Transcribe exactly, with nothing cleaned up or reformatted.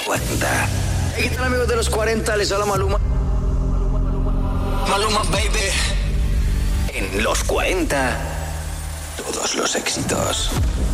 cuarenta. ¿Qué tal, amigos de los cuarenta? Les habla Maluma. Maluma, baby. En los cuarenta, todos los éxitos.